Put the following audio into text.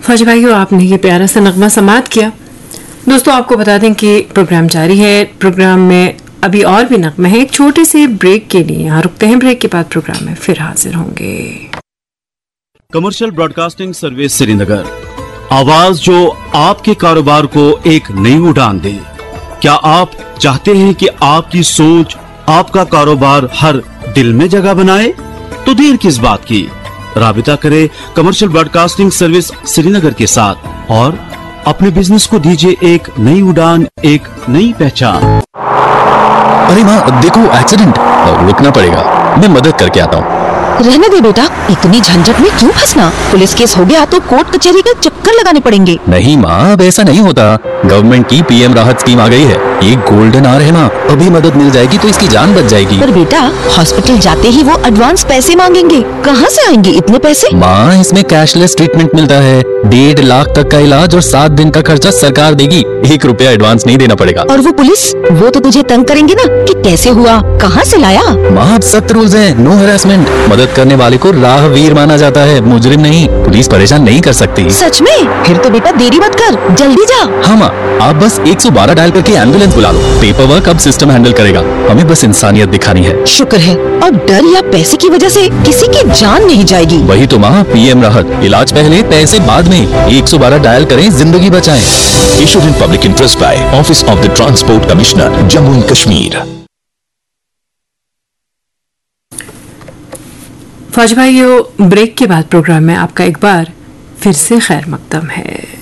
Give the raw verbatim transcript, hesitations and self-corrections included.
फौजी भाइयों, आपने ये प्यारा सा नगमा समात किया। दोस्तों, आपको बता दें कि प्रोग्राम जारी है। प्रोग्राम में अभी और भी नगमे हैं। एक छोटे से ब्रेक के लिए यहाँ रुकते हैं। ब्रेक के बाद प्रोग्राम में फिर हाजिर होंगे। कमर्शियल ब्रॉडकास्टिंग सर्विस श्रीनगर, आवाज जो आपके कारोबार को एक नई उड़ान दे। क्या आप चाहते हैं कि आपकी सोच आपका कारोबार हर दिल में जगह बनाए? तो देर किस बात की, राबिता करें कमर्शियल ब्रॉडकास्टिंग सर्विस श्रीनगर के साथ और अपने बिजनेस को दीजिए एक नई उड़ान, एक नई पहचान। अरे माँ, देखो एक्सीडेंट, रुकना पड़ेगा, मैं मदद करके आता हूँ। रहने दे बेटा, इतनी झंझट में क्यों फंसना? पुलिस केस हो गया तो कोर्ट कचहरी के चक्कर लगाने पड़ेंगे। नहीं माँ, अब ऐसा नहीं होता। गवर्नमेंट की पीएम राहत स्कीम आ गई है। ये गोल्डन आवर है माँ, अभी मदद मिल जाएगी तो इसकी जान बच जाएगी। पर बेटा, हॉस्पिटल जाते ही वो एडवांस पैसे मांगेंगे, कहाँ से आएंगे इतने पैसे? माँ, इसमें कैशलेस ट्रीटमेंट मिलता है। डेढ़ लाख तक का इलाज और सात दिन का खर्चा सरकार देगी। एक रुपया एडवांस नहीं देना पड़ेगा। और वो पुलिस, वो तो तुझे तंग करेंगे ना कि कैसे हुआ, कहाँ से लाया? माँ, अब सख्त रूल्स हैं, नो हैरेसमेंट। मदद करने वाले को राहवीर माना जाता है, मुजरिम नहीं। पुलिस परेशान नहीं कर सकती। सच में? फिर तो बेटा देरी मत कर, जल्दी जा। हाँ माँ, आप बस एक सौ बारह डायल करके एम्बुलेंस बुला लो। पेपर वर्क अब सिस्टम हैंडल करेगा, हमें बस इंसानियत दिखानी है। शुक्र है, और डर या पैसे की वजह से किसी की जान नहीं जाएगी। वही तो माँ, पीएम राहत, इलाज पहले पैसे बाद में। एक सौ बारह डायल करें, जिंदगी बचाएं। Issued in public interest by Office of the Transport Commissioner, Jammu and Kashmir. फौज भाइयों, ब्रेक के बाद प्रोग्राम में आपका एक बार फिर से खैर मकदम है।